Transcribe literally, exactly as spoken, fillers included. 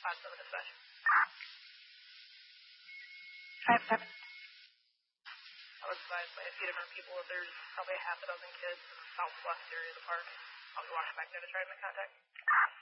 five seven dispatch. five seven. I was advised by a few different people that there's probably a half a dozen kids in the southwest area of the park. I'll be walking back there to try to make contact.